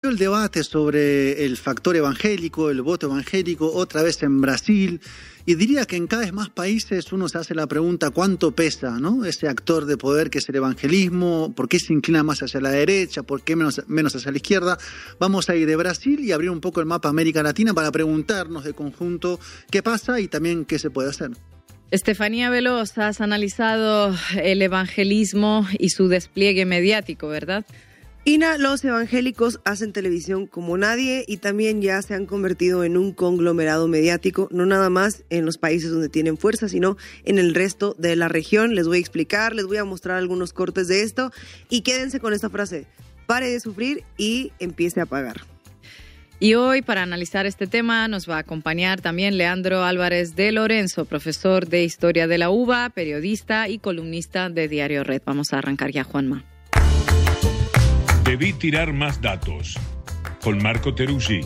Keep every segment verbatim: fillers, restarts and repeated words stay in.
el debate sobre el factor evangélico, el voto evangélico, otra vez en Brasil, y diría que en cada vez más países uno se hace la pregunta cuánto pesa, ¿no?, ese actor de poder que es el evangelismo, por qué se inclina más hacia la derecha, por qué menos, menos hacia la izquierda. Vamos a ir de Brasil y abrir un poco el mapa América Latina para preguntarnos de conjunto qué pasa y también qué se puede hacer. Estefanía Veloz, has analizado el evangelismo y su despliegue mediático, ¿verdad? Ina, los evangélicos hacen televisión como nadie y también ya se han convertido en un conglomerado mediático, no nada más en los países donde tienen fuerza, sino en el resto de la región. Les voy a explicar, les voy a mostrar algunos cortes de esto y quédense con esta frase: pare de sufrir y empiece a pagar. Y hoy, para analizar este tema, nos va a acompañar también Leandro Álvarez de Lorenzo, profesor de Historia de la U B A, periodista y columnista de Diario Red. Vamos a arrancar ya, Juanma. Debí tirar más datos. Con Marco Teruggi.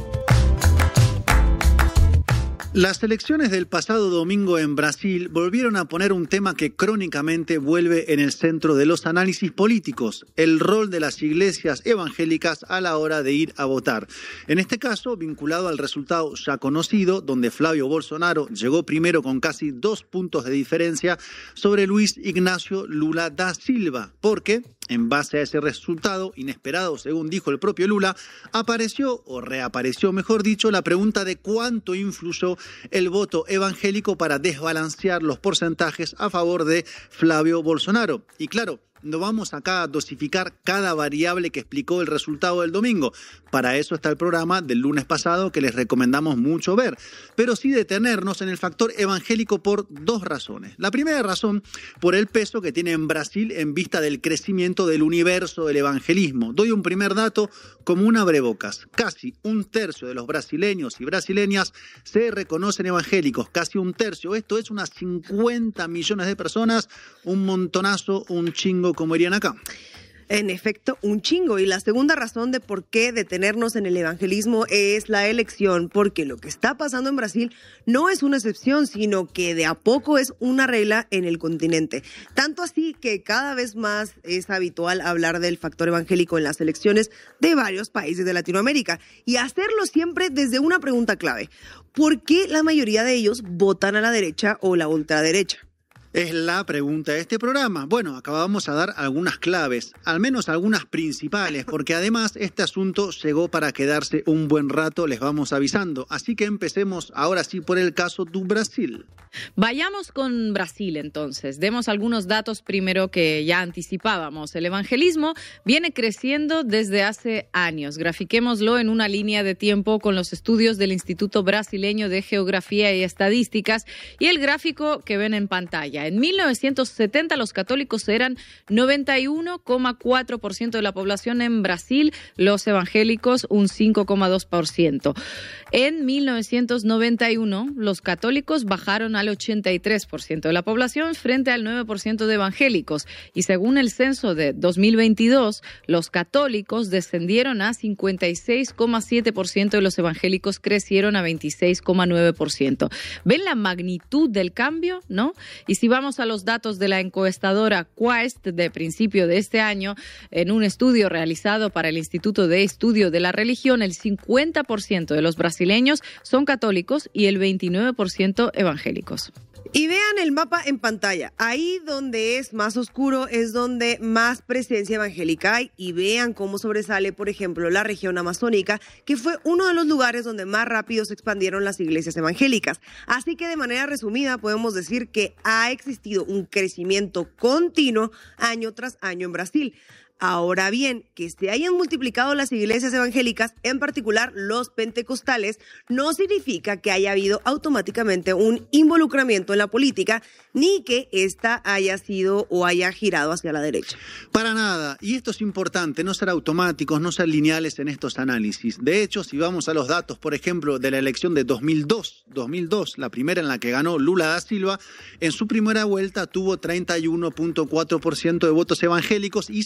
Las elecciones del pasado domingo en Brasil volvieron a poner un tema que crónicamente vuelve en el centro de los análisis políticos: el rol de las iglesias evangélicas a la hora de ir a votar. En este caso, vinculado al resultado ya conocido, donde Flavio Bolsonaro llegó primero con casi dos puntos de diferencia sobre Luis Ignacio Lula da Silva, porque en base a ese resultado inesperado, según dijo el propio Lula, apareció, o reapareció mejor dicho, la pregunta de cuánto influyó el voto evangélico para desbalancear los porcentajes a favor de Flavio Bolsonaro. Y claro, no vamos acá a dosificar cada variable que explicó el resultado del domingo. Para eso está el programa del lunes pasado que les recomendamos mucho ver. Pero sí detenernos en el factor evangélico por dos razones. La primera razón, por el peso que tiene en Brasil en vista del crecimiento del universo del evangelismo. Doy un primer dato como un abrebocas. Casi un tercio de los brasileños y brasileñas se reconocen evangélicos. Casi un tercio. Esto es unas cincuenta millones de personas. Un montonazo, un chingo, como dirían acá. En efecto, un chingo. Y la segunda razón de por qué detenernos en el evangelismo es la elección, porque lo que está pasando en Brasil no es una excepción, sino que de a poco es una regla en el continente. Tanto así que cada vez más es habitual hablar del factor evangélico en las elecciones de varios países de Latinoamérica y hacerlo siempre desde una pregunta clave: ¿por qué la mayoría de ellos votan a la derecha o la ultraderecha? Es la pregunta de este programa. Bueno, acabamos a dar algunas claves, al menos algunas principales, porque además este asunto llegó para quedarse un buen rato, les vamos avisando. Así que empecemos ahora sí por el caso de Brasil. Vayamos con Brasil entonces. Demos algunos datos primero que ya anticipábamos. El evangelismo viene creciendo desde hace años. Grafiquémoslo en una línea de tiempo con los estudios del Instituto Brasileño de Geografía y Estadísticas y el gráfico que ven en pantalla. En mil novecientos setenta los católicos eran noventa y uno coma cuatro por ciento de la población en Brasil, los evangélicos un cinco coma dos por ciento. En mil novecientos noventa y uno los católicos bajaron al ochenta y tres por ciento de la población frente al nueve por ciento de evangélicos y según el censo de dos mil veintidós los católicos descendieron a cincuenta y seis coma siete por ciento y los evangélicos crecieron a veintiséis coma nueve por ciento. ¿Ven la magnitud del cambio, no? Y si vamos a los datos de la encuestadora Quaest de principio de este año, en un estudio realizado para el Instituto de Estudio de la Religión, el cincuenta por ciento de los brasileños son católicos y el veintinueve por ciento evangélicos. Y vean el mapa en pantalla. Ahí donde es más oscuro es donde más presencia evangélica hay. Y vean cómo sobresale, por ejemplo, la región amazónica, que fue uno de los lugares donde más rápido se expandieron las iglesias evangélicas. Así que de manera resumida podemos decir que ha existido un crecimiento continuo año tras año en Brasil. Ahora bien, que se hayan multiplicado las iglesias evangélicas, en particular los pentecostales, no significa que haya habido automáticamente un involucramiento en la política, ni que ésta haya sido o haya girado hacia la derecha. Para nada, y esto es importante, no ser automáticos, no ser lineales en estos análisis. De hecho, si vamos a los datos, por ejemplo, de la elección de dos mil dos, la primera en la que ganó Lula da Silva, en su primera vuelta tuvo treinta y uno coma cuatro por ciento de votos evangélicos y sesenta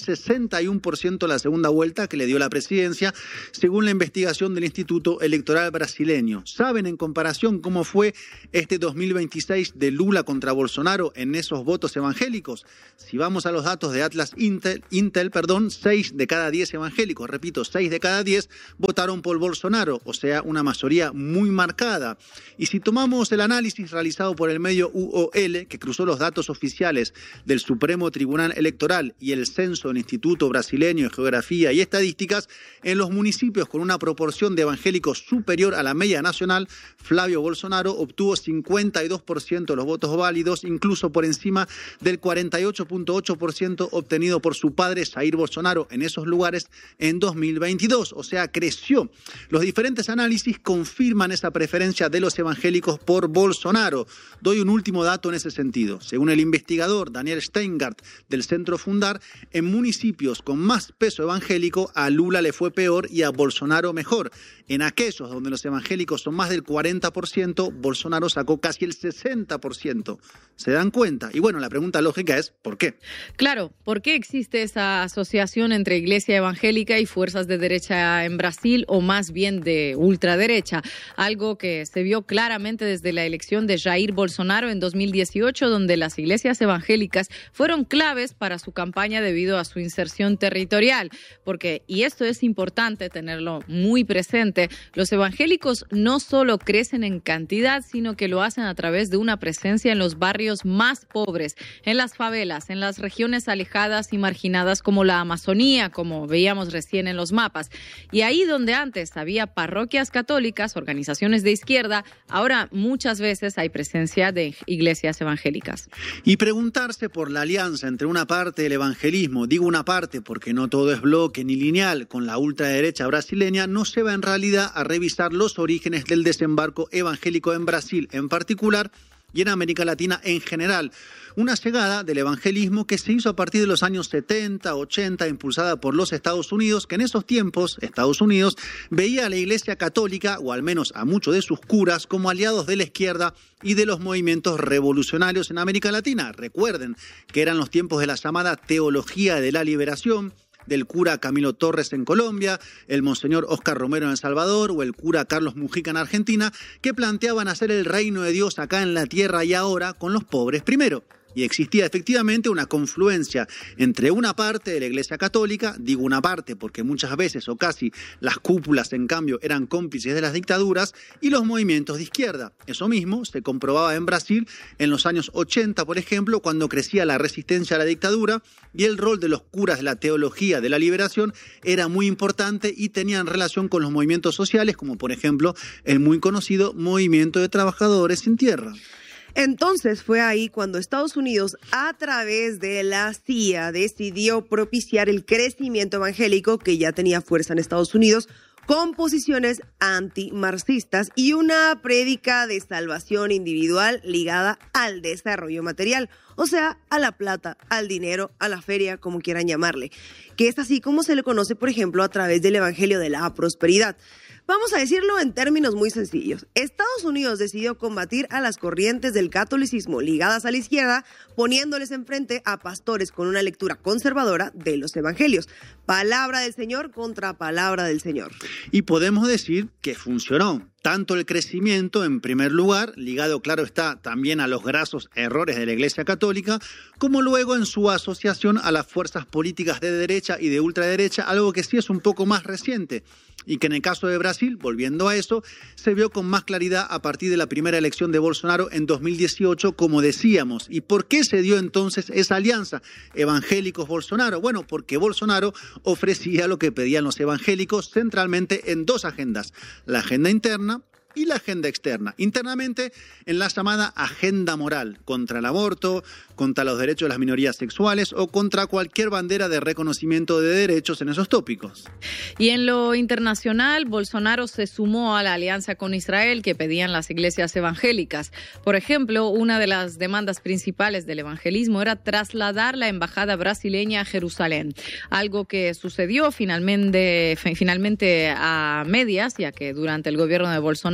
sesenta y uno por ciento la segunda vuelta que le dio la presidencia, según la investigación del Instituto Electoral brasileño. ¿Saben en comparación cómo fue este dos mil veintiséis de Lula contra Bolsonaro en esos votos evangélicos? Si vamos a los datos de Atlas Intel, Intel perdón, seis de cada diez evangélicos, repito, seis de cada diez votaron por Bolsonaro, o sea, una mayoría muy marcada. Y si tomamos el análisis realizado por el medio U O L, que cruzó los datos oficiales del Supremo Tribunal Electoral y el censo del Instituto Brasileño de Geografía y Estadísticas, en los municipios con una proporción de evangélicos superior a la media nacional, Flavio Bolsonaro obtuvo cincuenta y dos por ciento de los votos válidos, incluso por encima del cuarenta y ocho punto ocho por ciento obtenido por su padre Jair Bolsonaro en esos lugares en dos mil veintidós, o sea, creció. Los diferentes análisis confirman esa preferencia de los evangélicos por Bolsonaro. Doy un último dato en ese sentido. Según el investigador Daniel Steingart del Centro Fundar, en municipios con más peso evangélico, a Lula le fue peor y a Bolsonaro mejor. En aquellos donde los evangélicos son más del cuarenta por ciento, Bolsonaro sacó casi el sesenta por ciento. ¿Se dan cuenta? Y bueno, la pregunta lógica es, ¿por qué? Claro, ¿por qué existe esa asociación entre iglesia evangélica y fuerzas de derecha en Brasil, o más bien de ultraderecha? Algo que se vio claramente desde la elección de Jair Bolsonaro en dos mil dieciocho, donde las iglesias evangélicas fueron claves para su campaña debido a su inserción territorial. Porque, y esto es importante tenerlo muy presente, los evangélicos no solo crecen en cantidad, sino que lo hacen a través de una presencia en los barrios más pobres, en las favelas, en las regiones alejadas y marginadas como la Amazonía, como veíamos recién en los mapas. Y ahí donde antes había parroquias católicas, organizaciones de izquierda, ahora muchas veces hay presencia de iglesias evangélicas. Y preguntarse por la alianza entre una parte del evangelismo, digo una parte porque no todo es bloque ni lineal, con la ultraderecha brasileña, nos lleva en realidad a revisar los orígenes del desembarco evangélico en Brasil en particular y en América Latina en general. Una llegada del evangelismo que se hizo a partir de los años setenta, ochenta, impulsada por los Estados Unidos, que en esos tiempos, Estados Unidos, veía a la Iglesia Católica, o al menos a muchos de sus curas, como aliados de la izquierda y de los movimientos revolucionarios en América Latina. Recuerden que eran los tiempos de la llamada Teología de la Liberación, del cura Camilo Torres en Colombia, el monseñor Óscar Romero en El Salvador o el cura Carlos Mujica en Argentina, que planteaban hacer el reino de Dios acá en la tierra y ahora con los pobres primero. Y existía efectivamente una confluencia entre una parte de la Iglesia Católica, digo una parte porque muchas veces o casi las cúpulas en cambio eran cómplices de las dictaduras, y los movimientos de izquierda. Eso mismo se comprobaba en Brasil en los años ochenta, por ejemplo, cuando crecía la resistencia a la dictadura y el rol de los curas de la Teología de la Liberación era muy importante y tenían relación con los movimientos sociales, como por ejemplo el muy conocido Movimiento de Trabajadores sin Tierra. Entonces fue ahí cuando Estados Unidos, a través de la C I A, decidió propiciar el crecimiento evangélico que ya tenía fuerza en Estados Unidos, con posiciones antimarxistas y una prédica de salvación individual ligada al desarrollo material, o sea, a la plata, al dinero, a la feria, como quieran llamarle, que es así como se le conoce, por ejemplo, a través del Evangelio de la Prosperidad. Vamos a decirlo en términos muy sencillos. Estados Unidos decidió combatir a las corrientes del catolicismo ligadas a la izquierda, poniéndoles enfrente a pastores con una lectura conservadora de los evangelios. Palabra del Señor contra palabra del Señor. Y podemos decir que funcionó. Tanto el crecimiento, en primer lugar, ligado, claro está, también a los grasos errores de la Iglesia Católica, como luego en su asociación a las fuerzas políticas de derecha y de ultraderecha, algo que sí es un poco más reciente, y que en el caso de Brasil, volviendo a eso, se vio con más claridad a partir de la primera elección de Bolsonaro en dos mil dieciocho, como decíamos. ¿Y por qué se dio entonces esa alianza evangélicos-Bolsonaro? Bueno, porque Bolsonaro ofrecía lo que pedían los evangélicos centralmente en dos agendas: la agenda interna y la agenda externa. Internamente, en la llamada agenda moral, contra el aborto, contra los derechos de las minorías sexuales o contra cualquier bandera de reconocimiento de derechos en esos tópicos. Y en lo internacional, Bolsonaro se sumó a la alianza con Israel que pedían las iglesias evangélicas. Por ejemplo, una de las demandas principales del evangelismo era trasladar la embajada brasileña a Jerusalén, algo que sucedió finalmente, finalmente a medias, ya que durante el gobierno de Bolsonaro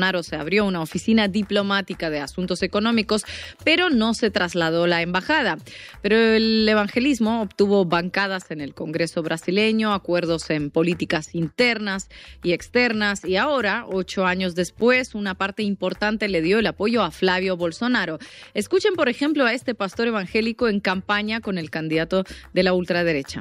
Bolsonaro se abrió una oficina diplomática de asuntos económicos, pero no se trasladó la embajada. Pero el evangelismo obtuvo bancadas en el Congreso brasileño, acuerdos en políticas internas y externas, y ahora, ocho años después, una parte importante le dio el apoyo a Flávio Bolsonaro. Escuchen, por ejemplo, a este pastor evangélico en campaña con el candidato de la ultraderecha.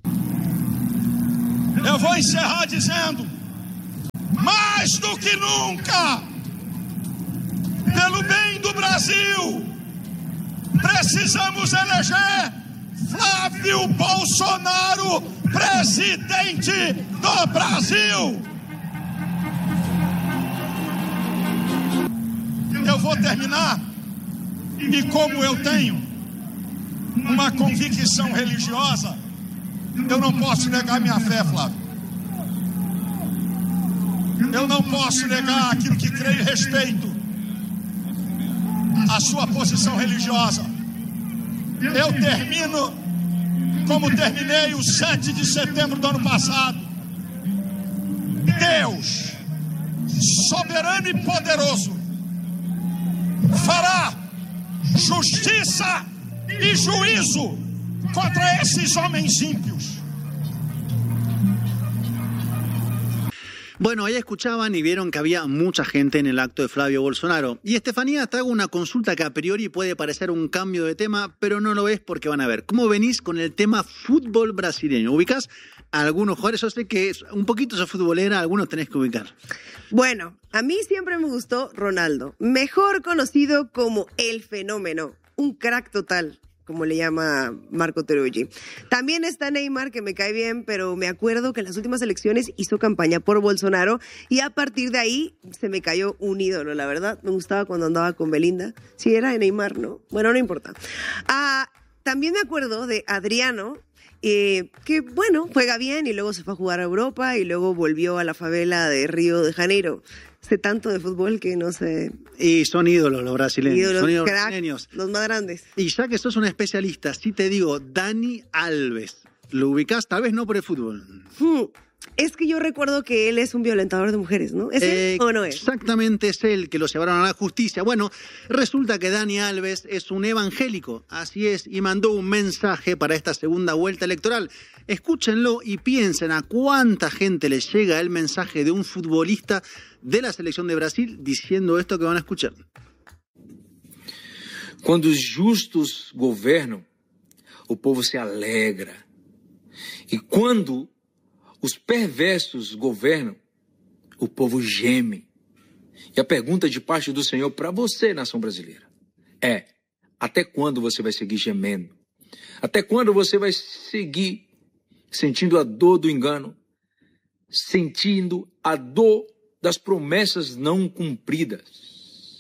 Eu vou encerrar dizendo, mais do que nunca, pelo bem do Brasil, precisamos eleger Flávio Bolsonaro presidente do Brasil. Eu vou terminar, e como eu tenho uma convicção religiosa, eu não posso negar minha fé, Flávio. Eu não posso negar aquilo que creio e respeito, a sua posição religiosa. Eu termino como terminei o sete de setembro do ano passado. Deus, soberano e poderoso, fará justiça e juízo contra esses homens ímpios. Bueno, ahí escuchaban y vieron que había mucha gente en el acto de Flávio Bolsonaro. Y Estefanía, te hago una consulta que a priori puede parecer un cambio de tema, pero no lo es porque van a ver. ¿Cómo venís con el tema fútbol brasileño? ¿Ubicás a algunos jugadores? Yo sé que un poquito sos futbolera, algunos tenés que ubicar. Bueno, a mí siempre me gustó Ronaldo, mejor conocido como El Fenómeno, un crack total, como le llama Marco Teruggi. También está Neymar, que me cae bien, pero me acuerdo que en las últimas elecciones hizo campaña por Bolsonaro y a partir de ahí se me cayó un ídolo, la verdad. Me gustaba cuando andaba con Belinda. Sí, era de Neymar, ¿no? Bueno, no importa. Ah, también me acuerdo de Adriano, eh, que, bueno, juega bien y luego se fue a jugar a Europa y luego volvió a la favela de Río de Janeiro. Sé tanto de fútbol que no sé. Y son ídolos los brasileños. Ídolos, son ídolos crack, brasileños. Los más grandes. Y ya que sos un especialista, sí te digo, Dani Alves. ¿Lo ubicás? Tal vez no por el fútbol. Hmm. Es que yo recuerdo que él es un violentador de mujeres, ¿no? ¿Es eh, él o no es? Exactamente, es él, que lo llevaron a la justicia. Bueno, resulta que Dani Alves es un evangélico, así es, y mandó un mensaje para esta segunda vuelta electoral. Escúchenlo y piensen a cuánta gente le llega el mensaje de un futbolista de la selección de Brasil diciendo esto que van a escuchar. Quando os justos governam, o povo se alegra. E quando os perversos governam, o povo geme. E a pergunta de parte do Senhor para você, nação brasileira, é: até quando você vai seguir gemendo? Até quando você vai seguir sentindo a dor do engano? Sentindo a dor das promessas não cumpridas?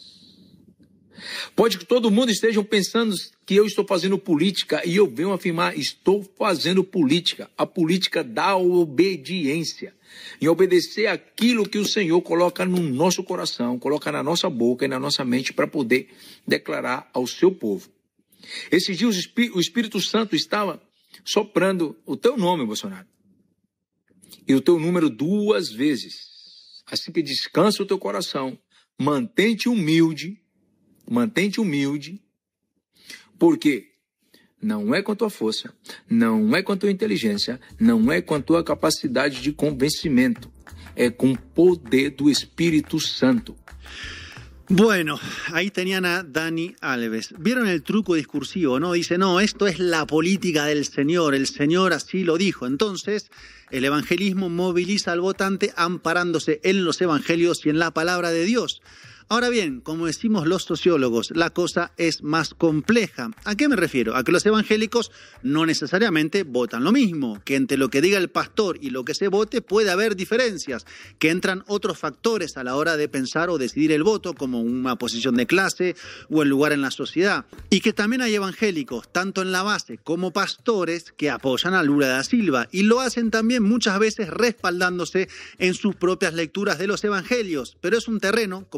Pode que todo mundo esteja pensando que eu estou fazendo política, e eu venho afirmar, estou fazendo política, a política da obediência, em obedecer aquilo que o Senhor coloca no nosso coração, coloca na nossa boca e na nossa mente para poder declarar ao seu povo. Esses dias o Espírito Santo estava soprando o teu nome, Bolsonaro, e o teu número duas vezes. Assim que descansa o teu coração, mantém-te humilde, mantém-te humilde, porque não é com a tua força, não é com a tua inteligência, não é com a tua capacidade de convencimento, é com o poder do Espírito Santo. Bueno, ahí tenían a Dani Alves. ¿Vieron el truco discursivo, no? Dice, no, esto es la política del Señor, el Señor así lo dijo. Entonces, el evangelismo moviliza al votante amparándose en los evangelios y en la palabra de Dios. Ahora bien, como decimos los sociólogos, la cosa es más compleja. ¿A qué me refiero? A que los evangélicos no necesariamente votan lo mismo, que entre lo que diga el pastor y lo que se vote puede haber diferencias, que entran otros factores a la hora de pensar o decidir el voto, como una posición de clase o el lugar en la sociedad. Y que también hay evangélicos, tanto en la base como pastores, que apoyan a Lula da Silva y lo hacen también muchas veces respaldándose en sus propias lecturas de los evangelios. Pero es un terreno, como veía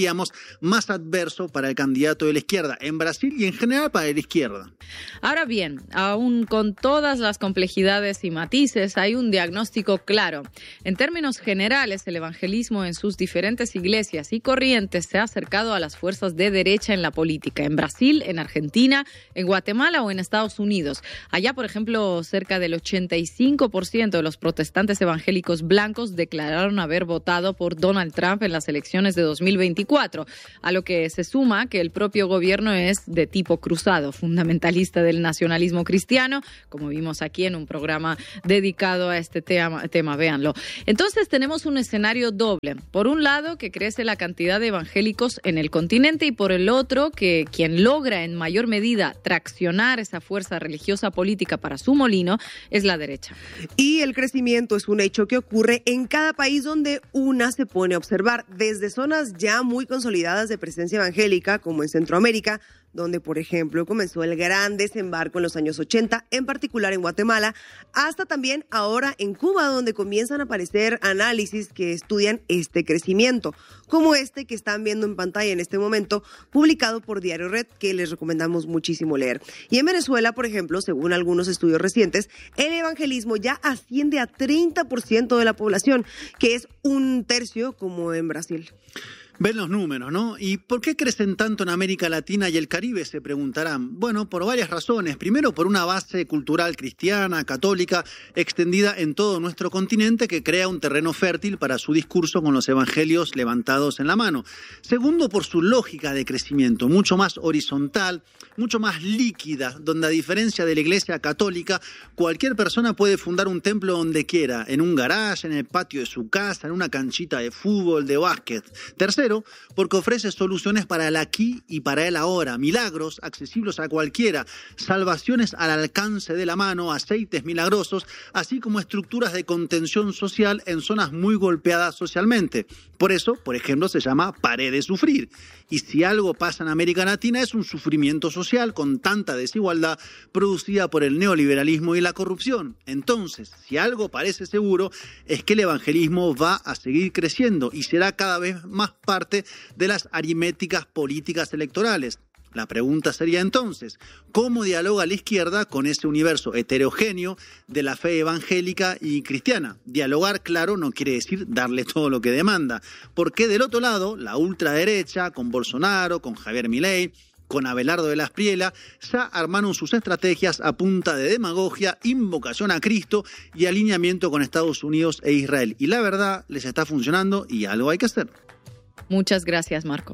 diríamos, más adverso para el candidato de la izquierda en Brasil y en general para la izquierda. Ahora bien, aún con todas las complejidades y matices, hay un diagnóstico claro. En términos generales, el evangelismo en sus diferentes iglesias y corrientes se ha acercado a las fuerzas de derecha en la política, en Brasil, en Argentina, en Guatemala o en Estados Unidos. Allá, por ejemplo, cerca del ochenta y cinco por ciento de los protestantes evangélicos blancos declararon haber votado por Donald Trump en las elecciones de dos mil veinticuatro, a lo que se suma que el propio gobierno es de tipo cruzado, fundamentalista del nacionalismo cristiano, como vimos aquí en un programa dedicado a este tema, tema, véanlo. Entonces tenemos un escenario doble. Por un lado, que crece la cantidad de evangélicos en el continente y por el otro, que quien logra en mayor medida traccionar esa fuerza religiosa política para su molino es la derecha. Y el crecimiento es un hecho que ocurre en cada país donde una se pone a observar, desde zonas ya muy consolidadas de presencia evangélica, como en Centroamérica, donde, por ejemplo, comenzó el gran desembarco en los años ochenta, en particular en Guatemala, hasta también ahora en Cuba, donde comienzan a aparecer análisis que estudian este crecimiento, como este que están viendo en pantalla en este momento, publicado por Diario Red, que les recomendamos muchísimo leer. Y en Venezuela, por ejemplo, según algunos estudios recientes, el evangelismo ya asciende a treinta por ciento de la población, que es un tercio como en Brasil. Ven los números, ¿no? ¿Y por qué crecen tanto en América Latina y el Caribe? Se preguntarán. Bueno, por varias razones. Primero, por una base cultural cristiana, católica, extendida en todo nuestro continente que crea un terreno fértil para su discurso con los evangelios levantados en la mano. Segundo, por su lógica de crecimiento, mucho más horizontal, mucho más líquida, donde a diferencia de la Iglesia católica, cualquier persona puede fundar un templo donde quiera, en un garaje, en el patio de su casa, en una canchita de fútbol, de básquet. Tercero, porque ofrece soluciones para el aquí y para el ahora, milagros accesibles a cualquiera, salvaciones al alcance de la mano, aceites milagrosos, así como estructuras de contención social en zonas muy golpeadas socialmente. Por eso, por ejemplo, se llama Pare de Sufrir. Y si algo pasa en América Latina es un sufrimiento social con tanta desigualdad producida por el neoliberalismo y la corrupción. Entonces, si algo parece seguro, es que el evangelismo va a seguir creciendo y será cada vez más parte de las aritméticas políticas electorales. La pregunta sería entonces, ¿cómo dialoga la izquierda con ese universo heterogéneo de la fe evangélica y cristiana? Dialogar, claro, no quiere decir darle todo lo que demanda, porque del otro lado, la ultraderecha, con Bolsonaro, con Javier Milei, con Abelardo de la Espriella, ya armaron sus estrategias a punta de demagogia, invocación a Cristo y alineamiento con Estados Unidos e Israel. Y la verdad, les está funcionando y algo hay que hacer. Muchas gracias, Marco.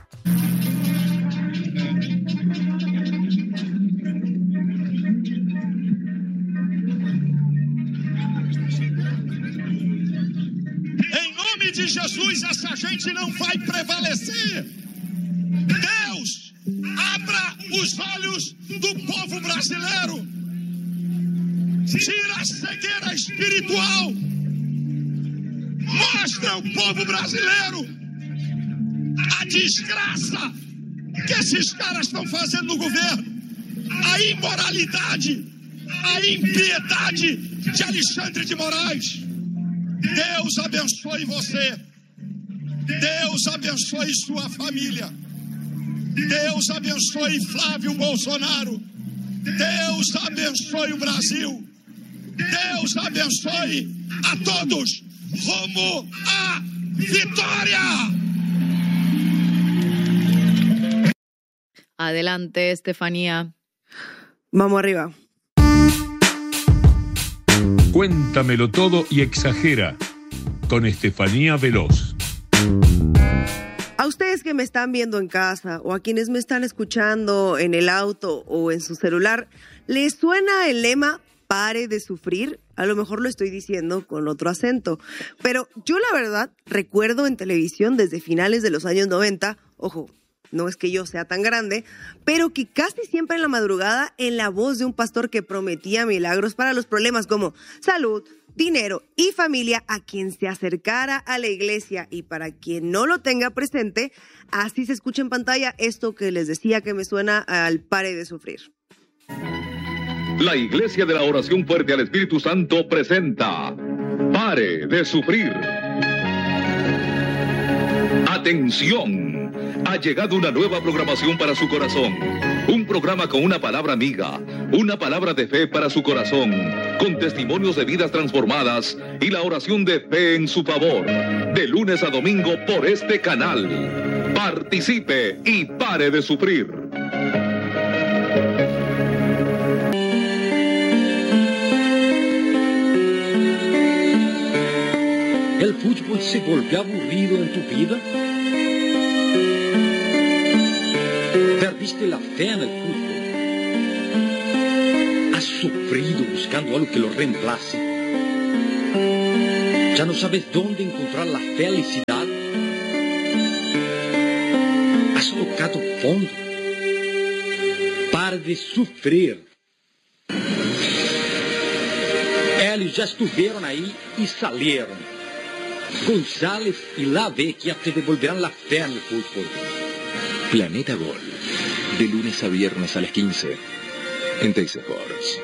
Em nome de Jesus, essa gente não vai prevalecer. Deus, abra os olhos do povo brasileiro. Tira a cegueira espiritual. Mostra ao povo brasileiro a desgraça que esses caras estão fazendo no governo, a imoralidade, a impiedade de Alexandre de Moraes. Deus abençoe você. Deus abençoe sua família. Deus abençoe Flávio Bolsonaro. Deus abençoe o Brasil. Deus abençoe a todos. Rumo à vitória! Adelante, Estefanía. Vamos arriba. Cuéntamelo todo y exagera, con Estefanía Veloz. A ustedes que me están viendo en casa o a quienes me están escuchando en el auto o en su celular, ¿les suena el lema "pare de sufrir"? A lo mejor lo estoy diciendo con otro acento, pero yo la verdad recuerdo en televisión desde finales de los años noventa, ojo, no es que yo sea tan grande, pero que casi siempre en la madrugada, en la voz de un pastor que prometía milagros para los problemas como salud, dinero y familia a quien se acercara a la iglesia, y para quien no lo tenga presente, así se escucha en pantalla esto que les decía que me suena al "pare de sufrir". La Iglesia de la Oración Fuerte al Espíritu Santo presenta Pare de Sufrir. Atención, Ha llegado una nueva programación para su corazón. Un programa con una palabra amiga, una palabra de fe para su corazón, con testimonios de vidas transformadas y la oración de fe en su favor. De lunes a domingo por este canal. Participe y pare de sufrir. ¿El fútbol se volvió aburrido en tu vida? ¿Perdiste la fe en el fútbol? ¿Has sufrido buscando algo que lo reemplace? ¿Ya no sabes dónde encontrar la felicidad? ¿Has tocado fondo? Pare de sufrir. Ellos ya estuvieron ahí y salieron. González y Lavecchia te devolverán la fe en el fútbol. Planeta Gol, de lunes a viernes a las quince, en Teis Sports.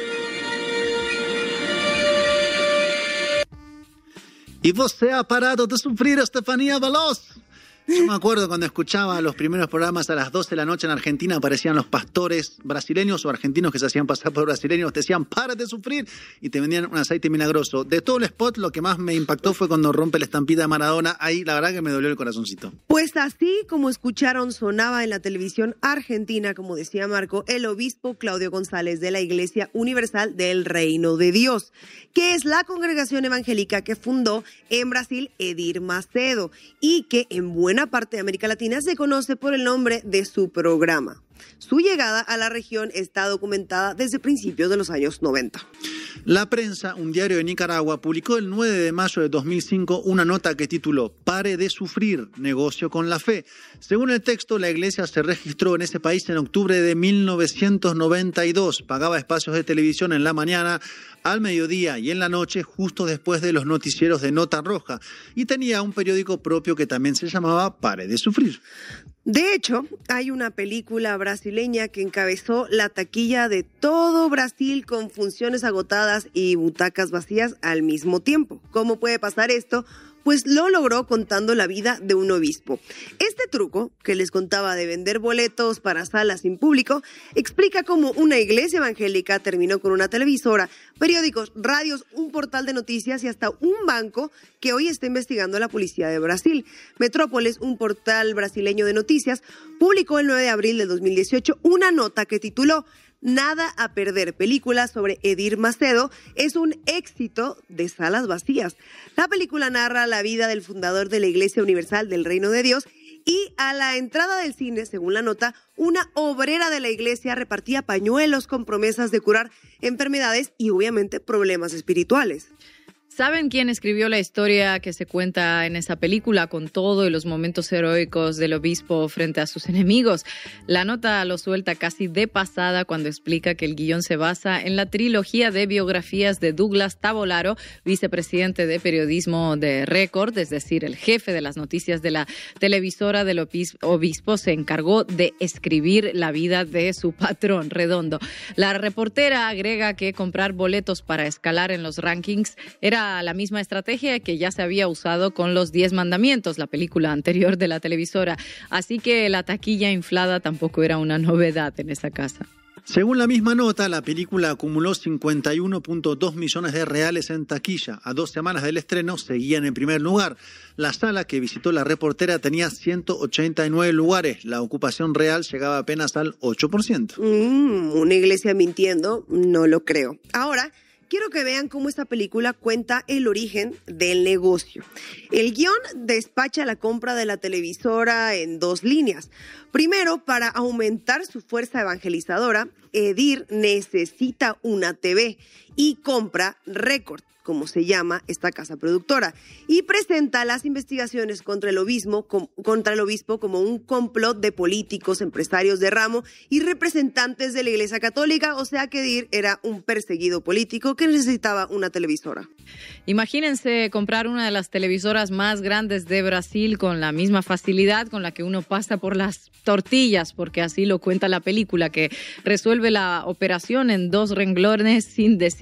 ¿Y vos se ha parado de sufrir, Estefanía Veloz? Yo me acuerdo cuando escuchaba los primeros programas a las doce de la noche en Argentina, aparecían los pastores brasileños o argentinos que se hacían pasar por brasileños, te decían, para de sufrir, y te vendían un aceite milagroso. De todo el spot, lo que más me impactó fue cuando rompe la estampida de Maradona. Ahí, la verdad que me dolió el corazoncito. Pues así como escucharon, sonaba en la televisión argentina, como decía Marco, el obispo Claudio González de la Iglesia Universal del Reino de Dios, que es la congregación evangélica que fundó en Brasil Edir Macedo y que en buena parte de América Latina se conoce por el nombre de su programa. Su llegada a la región está documentada desde principios de los años noventa. La Prensa, un diario de Nicaragua, publicó el nueve de mayo de dos mil cinco una nota que tituló Pare de sufrir, negocio con la fe. Según el texto, la iglesia se registró en ese país en octubre de mil novecientos noventa y dos. Pagaba espacios de televisión en la mañana, al mediodía y en la noche, justo después de los noticieros de Nota Roja. Y tenía un periódico propio que también se llamaba Pare de sufrir. De hecho, hay una película brasileña que encabezó la taquilla de todo Brasil con funciones agotadas y butacas vacías al mismo tiempo. ¿Cómo puede pasar esto? Pues lo logró contando la vida de un obispo. Este truco, que les contaba de vender boletos para salas sin público, explica cómo una iglesia evangélica terminó con una televisora, periódicos, radios, un portal de noticias y hasta un banco que hoy está investigando la policía de Brasil. Metrópolis, un portal brasileño de noticias, publicó el nueve de abril de dos mil dieciocho una nota que tituló Nada a perder, película sobre Edir Macedo, es un éxito de salas vacías. La película narra la vida del fundador de la Iglesia Universal del Reino de Dios y a la entrada del cine, según la nota, una obrera de la iglesia repartía pañuelos con promesas de curar enfermedades y obviamente problemas espirituales. ¿Saben quién escribió la historia que se cuenta en esa película con todo y los momentos heroicos del obispo frente a sus enemigos? La nota lo suelta casi de pasada cuando explica que el guión se basa en la trilogía de biografías de Douglas Tavolaro, vicepresidente de periodismo de Record, es decir, el jefe de las noticias de la televisora del obispo, se encargó de escribir la vida de su patrón Redondo. La reportera agrega que comprar boletos para escalar en los rankings era la misma estrategia que ya se había usado con Los Diez Mandamientos, la película anterior de la televisora. Así que la taquilla inflada tampoco era una novedad en esa casa. Según la misma nota, la película acumuló cincuenta y uno punto dos millones de reales en taquilla. A dos semanas del estreno seguían en primer lugar. La sala que visitó la reportera tenía ciento ochenta y nueve lugares. La ocupación real llegaba apenas al ocho por ciento. Mm, una iglesia mintiendo, no lo creo. Ahora, quiero que vean cómo esta película cuenta el origen del negocio. El guión despacha la compra de la televisora en dos líneas. Primero, para aumentar su fuerza evangelizadora, Edir necesita una T V y compra Record, como se llama esta casa productora, y presenta las investigaciones contra el obispo, contra el obispo como un complot de políticos, empresarios de ramo y representantes de la Iglesia Católica, o sea que Edir era un perseguido político que necesitaba una televisora. Imagínense comprar una de las televisoras más grandes de Brasil con la misma facilidad con la que uno pasa por las tortillas, porque así lo cuenta la película, que resuelve la operación en dos renglones sin decir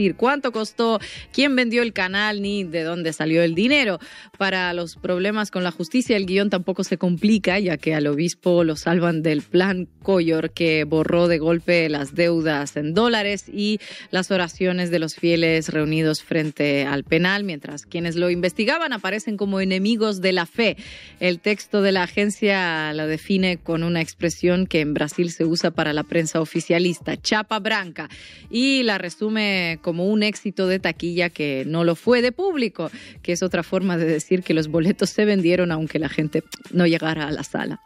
decir cuánto costó, quién vendió el canal, ni de dónde salió el dinero. Para los problemas con la justicia, el guión tampoco se complica, ya que al obispo lo salvan del plan Collor, que borró de golpe las deudas en dólares y las oraciones de los fieles reunidos frente al penal, mientras quienes lo investigaban aparecen como enemigos de la fe. El texto de la agencia lo define con una expresión que en Brasil se usa para la prensa oficialista, chapa branca, y la resume como un éxito de taquilla que no lo fue de público, que es otra forma de decir que los boletos se vendieron aunque la gente no llegara a la sala.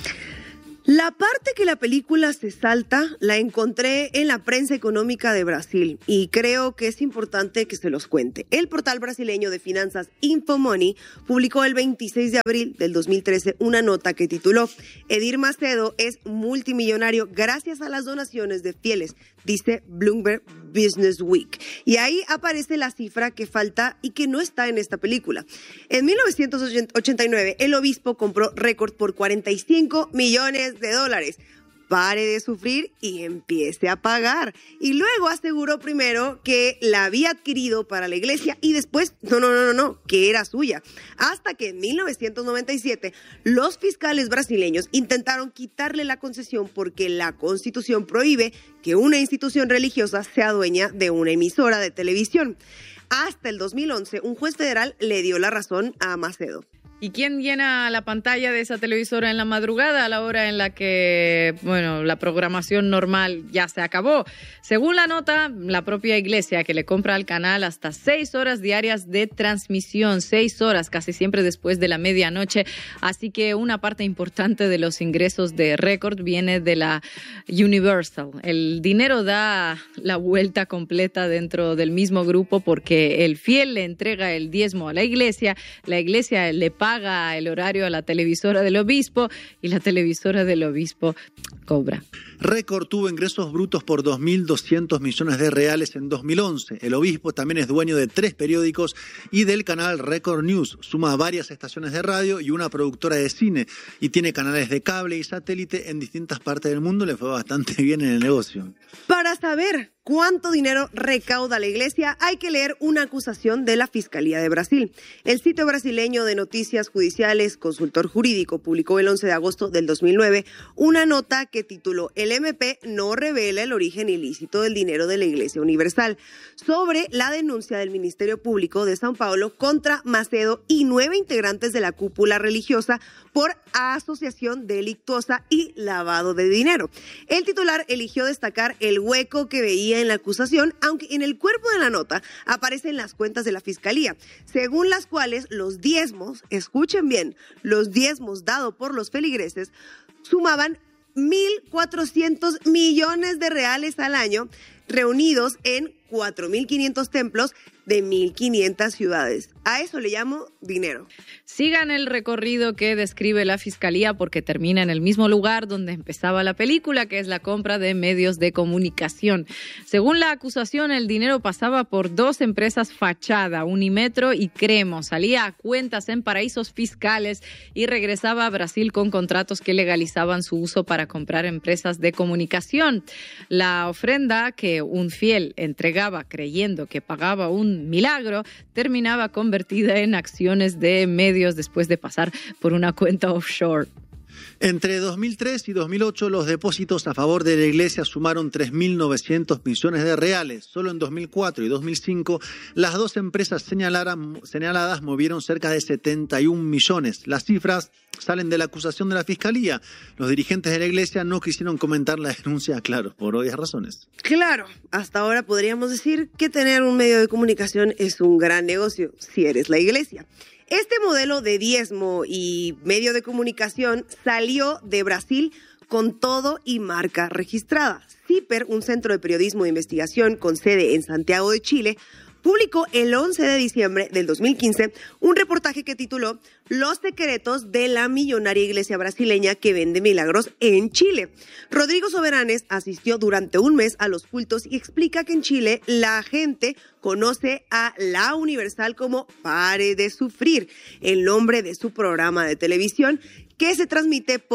La parte que la película se salta la encontré en la prensa económica de Brasil y creo que es importante que se los cuente. El portal brasileño de finanzas Infomoney publicó el veintiséis de abril del dos mil trece una nota que tituló Edir Macedo es multimillonario gracias a las donaciones de fieles, dice Bloomberg Business Week. Y ahí aparece la cifra que falta y que no está en esta película. En mil novecientos ochenta y nueve, el obispo compró récord por cuarenta y cinco millones de dólares. Pare de sufrir y empiece a pagar. Y luego aseguró primero que la había adquirido para la iglesia y después, no, no, no, no, no, que era suya. Hasta que en mil novecientos noventa y siete los fiscales brasileños intentaron quitarle la concesión porque la Constitución prohíbe que una institución religiosa sea dueña de una emisora de televisión. Hasta el dos mil once, un juez federal le dio la razón a Macedo. ¿Y quién llena la pantalla de esa televisora en la madrugada a la hora en la que, bueno, la programación normal ya se acabó? Según la nota, la propia iglesia que le compra al canal hasta seis horas diarias de transmisión, seis horas casi siempre después de la medianoche. Así que una parte importante de los ingresos de Record viene de la Universal. El dinero da la vuelta completa dentro del mismo grupo porque el fiel le entrega el diezmo a la iglesia, la iglesia le paga paga el horario a la televisora del obispo y la televisora del obispo cobra. Record tuvo ingresos brutos por dos mil doscientos millones de reales en dos mil once. El obispo también es dueño de tres periódicos y del canal Record News. Suma varias estaciones de radio y una productora de cine. Y tiene canales de cable y satélite en distintas partes del mundo. Le fue bastante bien en el negocio. Para saber cuánto dinero recauda la iglesia, hay que leer una acusación de la Fiscalía de Brasil. El sitio brasileño de noticias judiciales Consultor Jurídico publicó el once de agosto del dos mil nueve una nota que tituló El M P no revela el origen ilícito del dinero de la Iglesia Universal, sobre la denuncia del Ministerio Público de São Paulo contra Macedo y nueve integrantes de la cúpula religiosa por asociación delictuosa y lavado de dinero. El titular eligió destacar el hueco que veía en la acusación, aunque en el cuerpo de la nota aparecen las cuentas de la Fiscalía, según las cuales los diezmos, escuchen bien, los diezmos dados por los feligreses sumaban mil cuatrocientos millones de reales al año, reunidos en cuatro mil quinientos templos de mil quinientas ciudades. A eso le llamo dinero. Sigan el recorrido que describe la Fiscalía porque termina en el mismo lugar donde empezaba la película, que es la compra de medios de comunicación. Según la acusación, el dinero pasaba por dos empresas fachada, Unimetro y Cremo. Salía a cuentas en paraísos fiscales y regresaba a Brasil con contratos que legalizaban su uso para comprar empresas de comunicación. La ofrenda que un fiel entregaba creyendo que pagaba un milagro terminaba convertida en acciones de medios después de pasar por una cuenta offshore. Entre dos mil tres y dos mil ocho, los depósitos a favor de la iglesia sumaron tres mil novecientos millones de reales. Solo en dos mil cuatro y dos mil cinco, las dos empresas señaladas movieron cerca de setenta y un millones. Las cifras salen de la acusación de la Fiscalía. Los dirigentes de la iglesia no quisieron comentar la denuncia, claro, por obvias razones. Claro, hasta ahora podríamos decir que tener un medio de comunicación es un gran negocio, si eres la iglesia. Este modelo de diezmo y medio de comunicación salió de Brasil con todo y marca registrada. CIPER, un centro de periodismo de investigación con sede en Santiago de Chile, publicó el once de diciembre del dos mil quince un reportaje que tituló Los secretos de la millonaria iglesia brasileña que vende milagros en Chile. Rodrigo Soberanes asistió durante un mes a los cultos y explica que en Chile la gente conoce a La Universal como Pare de Sufrir, el nombre de su programa de televisión que se transmite por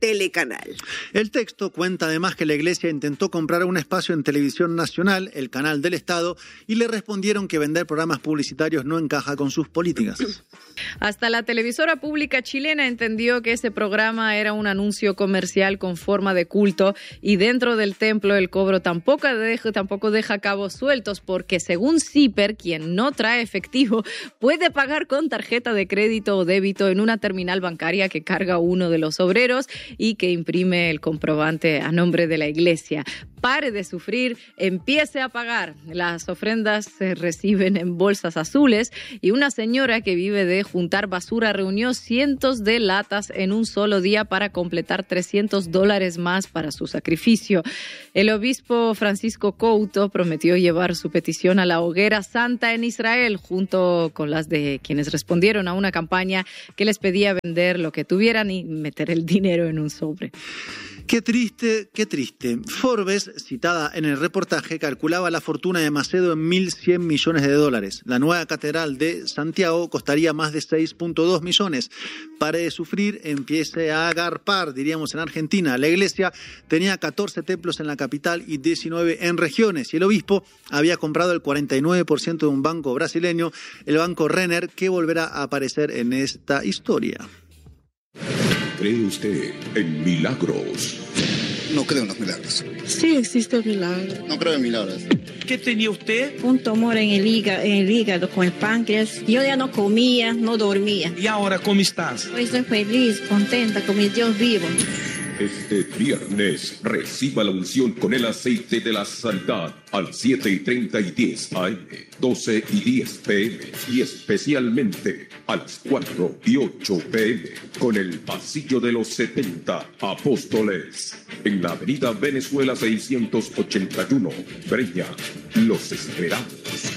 telecanal. El texto cuenta además que la Iglesia intentó comprar un espacio en Televisión Nacional, el canal del Estado, y le respondieron que vender programas publicitarios no encaja con sus políticas. Hasta la televisora pública chilena entendió que ese programa era un anuncio comercial con forma de culto, y dentro del templo el cobro tampoco deja, tampoco deja cabos sueltos, porque según Zipper, quien no trae efectivo puede pagar con tarjeta de crédito o débito en una terminal bancaria que carga uno de los obreros y que imprime el comprobante a nombre de la Iglesia. Pare de sufrir, empiece a pagar. Las ofrendas se reciben en bolsas azules, y una señora que vive de juntar basura reunió cientos de latas en un solo día para completar trescientos dólares más para su sacrificio. El obispo Francisco Couto prometió llevar su petición a la hoguera santa en Israel, junto con las de quienes respondieron a una campaña que les pedía vender lo que tuvieran y meter el dinero en un sobre. Qué triste, qué triste. Forbes, citada en el reportaje, calculaba la fortuna de Macedo en mil cien millones de dólares. La nueva catedral de Santiago costaría más de seis punto dos millones. Pare de sufrir, empiece a agarpar, diríamos en Argentina. La iglesia tenía catorce templos en la capital y diecinueve en regiones. Y el obispo había comprado el cuarenta y nueve por ciento de un banco brasileño, el banco Renner, que volverá a aparecer en esta historia. ¿Cree usted en milagros? No creo en los milagros. Sí existe el milagro. No creo en milagros. ¿Qué tenía usted? Un tumor en el hígado, en el hígado con el páncreas. Yo ya no comía, no dormía. ¿Y ahora cómo estás? Hoy estoy feliz, contenta con mi Dios vivo. Este viernes reciba la unción con el aceite de la sanidad al siete y treinta y diez a eme, doce y diez pe eme y especialmente a las cuatro y ocho pe eme con el pasillo de los setenta apóstoles en la avenida Venezuela seiscientos ochenta y uno, Breña. Los esperamos.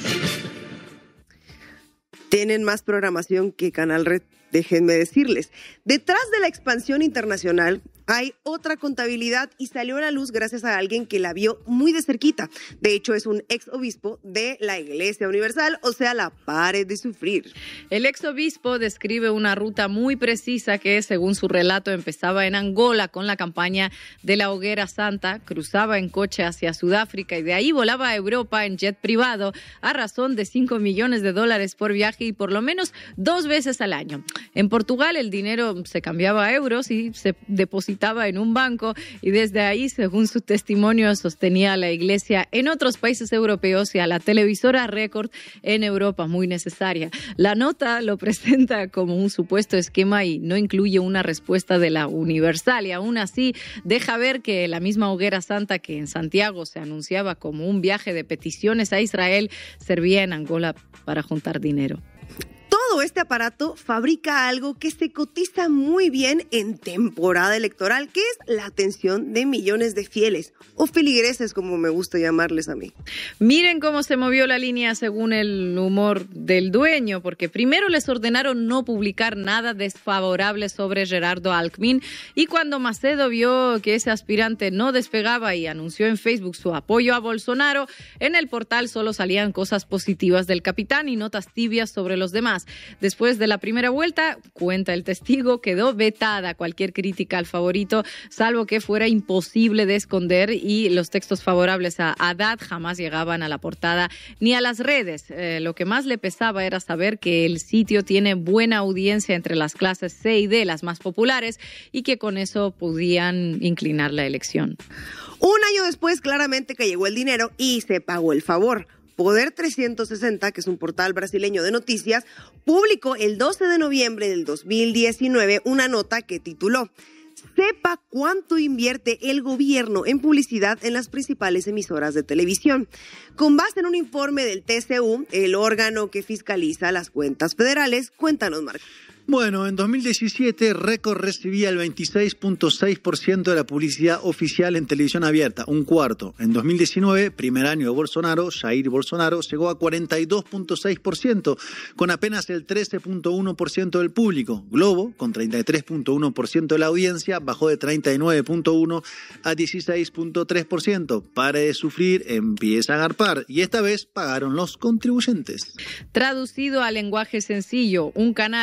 Tienen más programación que Canal Red, déjenme decirles. Detrás de la expansión internacional hay otra contabilidad, y salió a la luz gracias a alguien que la vio muy de cerquita. De hecho, es un ex obispo de la Iglesia Universal, o sea, la pare de sufrir. El ex obispo describe una ruta muy precisa que, según su relato, empezaba en Angola con la campaña de la Hoguera Santa, cruzaba en coche hacia Sudáfrica y de ahí volaba a Europa en jet privado a razón de cinco millones de dólares por viaje y por lo menos dos veces al año. En Portugal el dinero se cambiaba a euros y se depositaba en un banco, y desde ahí, según su testimonio, sostenía a la iglesia en otros países europeos y a la televisora Record en Europa, muy necesaria. La nota lo presenta como un supuesto esquema y no incluye una respuesta de la Universal, y aún así deja ver que la misma Hoguera Santa que en Santiago se anunciaba como un viaje de peticiones a Israel servía en Angola para juntar dinero. Todo este aparato fabrica algo que se cotiza muy bien en temporada electoral, que es la atención de millones de fieles, o feligreses, como me gusta llamarles a mí. Miren cómo se movió la línea según el humor del dueño, porque primero les ordenaron no publicar nada desfavorable sobre Gerardo Alckmin, y cuando Macedo vio que ese aspirante no despegaba y anunció en Facebook su apoyo a Bolsonaro, en el portal solo salían cosas positivas del capitán y notas tibias sobre los demás. Después de la primera vuelta, cuenta el testigo, quedó vetada cualquier crítica al favorito, salvo que fuera imposible de esconder, y los textos favorables a Haddad jamás llegaban a la portada ni a las redes. Eh, lo que más le pesaba era saber que el sitio tiene buena audiencia entre las clases C y D, las más populares, y que con eso podían inclinar la elección. Un año después, claramente que llegó el dinero y se pagó el favor. Poder trescientos sesenta, que es un portal brasileño de noticias, publicó el doce de noviembre del dos mil diecinueve una nota que tituló "Sepa cuánto invierte el gobierno en publicidad en las principales emisoras de televisión". Con base en un informe del T C U, el órgano que fiscaliza las cuentas federales. Cuéntanos, Marco. Bueno, en dos mil diecisiete, Record recibía el veintiséis punto seis por ciento de la publicidad oficial en televisión abierta, un cuarto. En dos mil diecinueve, primer año de Bolsonaro, Jair Bolsonaro, llegó a cuarenta y dos punto seis por ciento, con apenas el trece punto uno por ciento del público. Globo, con treinta y tres punto uno por ciento de la audiencia, bajó de treinta y nueve punto uno por ciento a dieciséis punto tres por ciento. Pare de sufrir, empieza a agarpar. Y esta vez pagaron los contribuyentes. Traducido a lenguaje sencillo, un canal con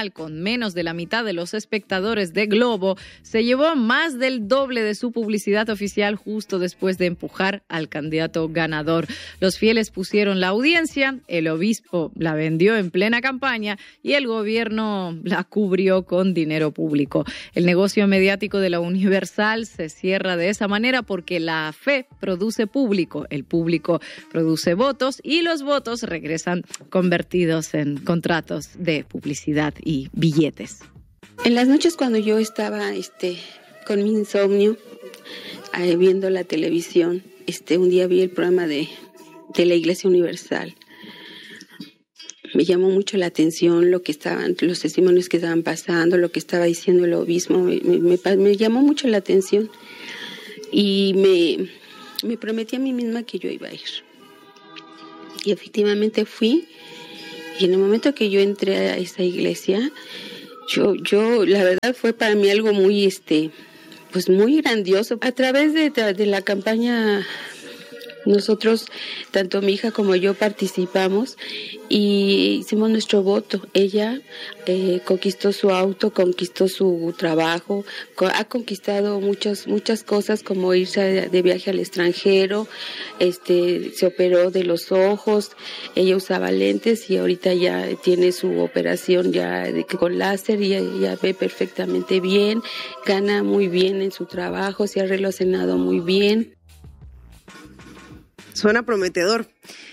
menos de la mitad de los espectadores de Globo, se llevó más del doble de su publicidad oficial justo después de empujar al candidato ganador. Los fieles pusieron la audiencia, el obispo la vendió en plena campaña y el gobierno la cubrió con dinero público. El negocio mediático de la Universal se cierra de esa manera porque la fe produce público, el público produce votos y los votos regresan convertidos en contratos de publicidad y billetes. En las noches cuando yo estaba este, con mi insomnio, eh, viendo la televisión, este, un día vi el programa de, de la Iglesia Universal. Me llamó mucho la atención lo que estaban, los testimonios que estaban pasando, lo que estaba diciendo el obispo, me, me, me, me llamó mucho la atención y me, me prometí a mí misma que yo iba a ir. Y efectivamente fui, y en el momento que yo entré a esa iglesia, yo, yo, la verdad fue para mí algo muy, este, pues muy grandioso. A través de, de la campaña, nosotros, tanto mi hija como yo participamos y hicimos nuestro voto. Ella eh, conquistó su auto, conquistó su trabajo, co- ha conquistado muchas muchas cosas como irse de, de viaje al extranjero, este, se operó de los ojos, ella usaba lentes y ahorita ya tiene su operación ya de, con láser y ya, ya ve perfectamente bien, gana muy bien en su trabajo, se arregla el Senado muy bien. Suena prometedor.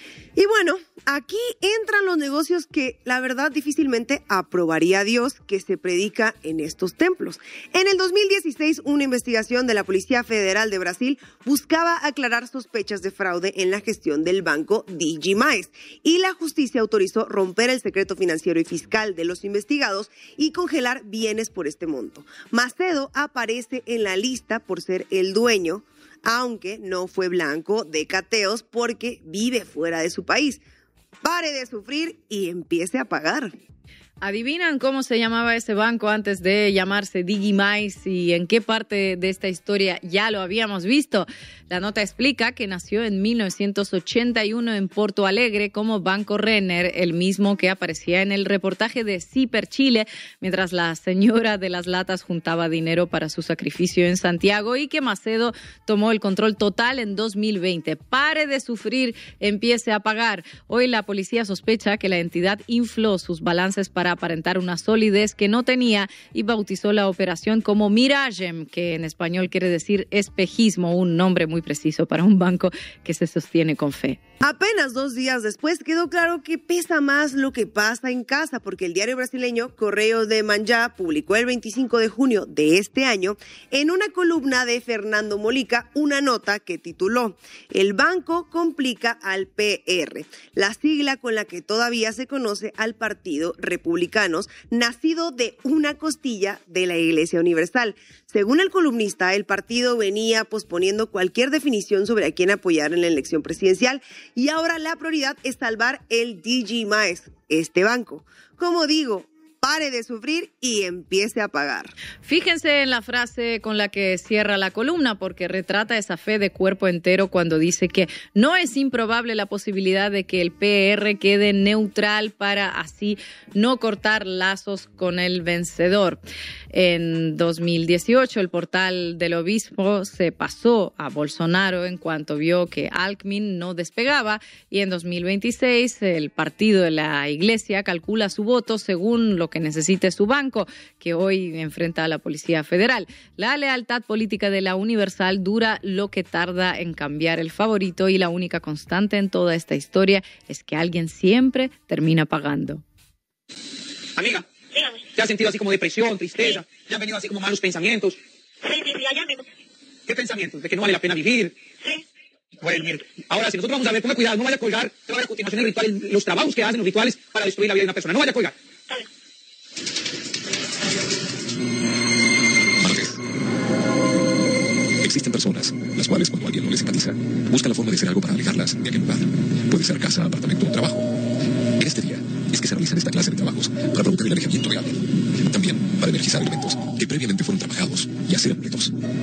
Y bueno, aquí entran los negocios que la verdad difícilmente aprobaría Dios que se predica en estos templos. En el dos mil dieciséis, una investigación de la Policía Federal de Brasil buscaba aclarar sospechas de fraude en la gestión del banco Digimais y la justicia autorizó romper el secreto financiero y fiscal de los investigados y congelar bienes por este monto. Macedo aparece en la lista por ser el dueño, aunque no fue blanco de cateos porque vive fuera de su país. Pare de sufrir y empiece a pagar. ¿Adivinan cómo se llamaba ese banco antes de llamarse Digimais y en qué parte de esta historia ya lo habíamos visto? La nota explica que nació en mil novecientos ochenta y uno en Porto Alegre como Banco Renner, el mismo que aparecía en el reportaje de Ciper Chile, mientras la señora de las latas juntaba dinero para su sacrificio en Santiago y que Macedo tomó el control total en dos mil veinte. Pare de sufrir, empiece a pagar. Hoy la policía sospecha que la entidad infló sus balances para aparentar una solidez que no tenía y bautizó la operación como Miragem, que en español quiere decir espejismo, un nombre muy preciso para un banco que se sostiene con fe. Apenas dos días después quedó claro que pesa más lo que pasa en casa, porque el diario brasileño Correio de Manjá publicó el veinticinco de junio de este año en una columna de Fernando Molica una nota que tituló "El banco complica al P R", la sigla con la que todavía se conoce al Partido Republicanos, nacido de una costilla de la Iglesia Universal. Según el columnista, el partido venía posponiendo cualquier definición sobre a quién apoyar en la elección presidencial y ahora la prioridad es salvar el Digimais, este banco. Como digo, pare de sufrir y empiece a pagar. Fíjense en la frase con la que cierra la columna, porque retrata esa fe de cuerpo entero cuando dice que no es improbable la posibilidad de que el P R quede neutral para así no cortar lazos con el vencedor. En dos mil dieciocho, el portal del obispo se pasó a Bolsonaro en cuanto vio que Alckmin no despegaba y en dos mil veintiséis el partido de la iglesia calcula su voto según lo que necesite su banco, que hoy enfrenta a la Policía Federal. La lealtad política de la Universal dura lo que tarda en cambiar el favorito y la única constante en toda esta historia es que alguien siempre termina pagando. Amiga, ¿te has sentido así como depresión, tristeza? ¿Te han venido así como malos pensamientos? Sí, sí, sí, allá mismo. ¿Qué pensamientos? ¿De que no vale la pena vivir? Sí. Bueno, mire, ahora si nosotros vamos a ver, ponga cuidado, no vaya a colgar, te va a ver a continuación el ritual, los trabajos que hacen, los rituales para destruir la vida de una persona. No vaya a colgar. Dale. Existen personas, las cuales cuando alguien no les simpatiza, buscan la forma de hacer algo para alejarlas de aquel lugar. Puede ser casa, apartamento o trabajo. En este día es que se realizan esta clase de trabajos para provocar el alejamiento de alguien. También para energizar elementos que previamente fueron trabajados y hacer amuletos.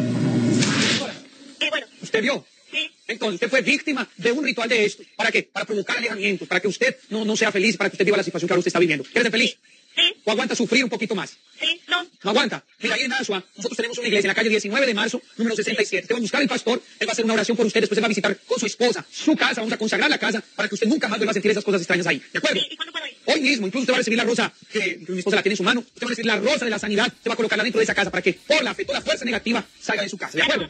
Sí, bueno. ¿Usted vio? Sí. Entonces usted fue víctima de un ritual de esto. ¿Para qué? Para provocar alejamientos, para que usted no, no sea feliz, para que usted viva la situación que ahora usted está viviendo. ¿Quieres ser feliz? Sí. ¿O aguanta sufrir un poquito más? Sí, no. ¿No aguanta? Mira, ahí en Asua, nosotros tenemos una iglesia en la calle diecinueve de marzo, número sesenta y siete. Te va a buscar el pastor, él va a hacer una oración por usted, después él va a visitar con su esposa su casa, vamos a consagrar la casa para que usted nunca más vuelva a sentir esas cosas extrañas ahí. ¿De acuerdo? ¿Y, y cuándo puedo ir? Hoy mismo, incluso te va a recibir la rosa, que, que mi esposa la tiene en su mano, te va a recibir la rosa de la sanidad, te va a colocarla dentro de esa casa para que por la fe, toda fuerza negativa salga de su casa. ¿De acuerdo?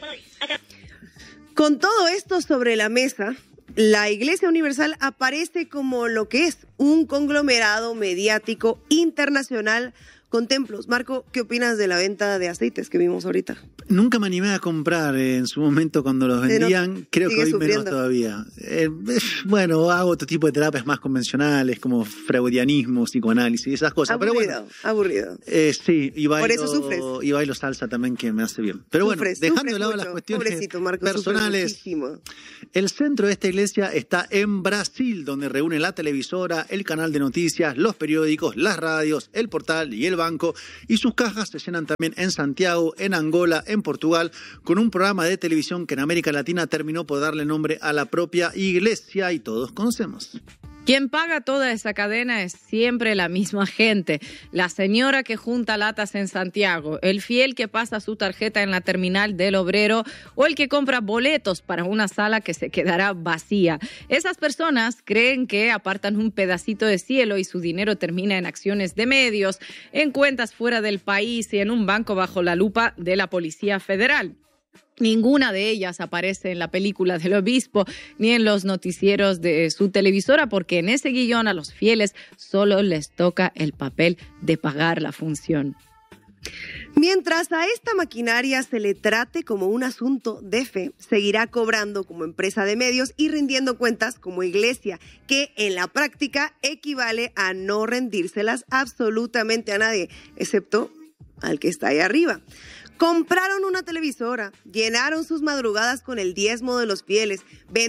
Con todo esto sobre la mesa, la Iglesia Universal aparece como lo que es un conglomerado mediático internacional con templos. Marco, ¿qué opinas de la venta de aceites que vimos ahorita? Nunca me animé a comprar eh, en su momento cuando los vendían, no, creo que hoy sufriendo. menos todavía. Eh, eh, bueno, hago otro tipo de terapias más convencionales, como freudianismo, psicoanálisis y esas cosas. Aburrido, pero bueno, aburrido. Eh, sí, y bailo, Por eso sufres. y bailo salsa también, que me hace bien. Pero Sufres, bueno, dejando sufres de lado mucho. las cuestiones Pobrecito, Marco, personales, sufre muchísimo. el centro de esta iglesia está en Brasil, donde reúne la televisora, el canal de noticias, los periódicos, las radios, el portal y el banco, y sus cajas se llenan también en Santiago, en Angola, en Portugal, con un programa de televisión que en América Latina terminó por darle nombre a la propia iglesia y todos conocemos. Quien paga toda esa cadena es siempre la misma gente. La señora que junta latas en Santiago, el fiel que pasa su tarjeta en la terminal del Obrero o el que compra boletos para una sala que se quedará vacía. Esas personas creen que apartan un pedacito de cielo y su dinero termina en acciones de medios, en cuentas fuera del país y en un banco bajo la lupa de la Policía Federal. Ninguna de ellas aparece en la película del obispo ni en los noticieros de su televisora, porque en ese guión a los fieles solo les toca el papel de pagar la función. Mientras a esta maquinaria se le trate como un asunto de fe, seguirá cobrando como empresa de medios y rindiendo cuentas como iglesia, que en la práctica equivale a no rendírselas absolutamente a nadie, excepto al que está ahí arriba. Compraron una televisora, llenaron sus madrugadas con el diezmo de los fieles,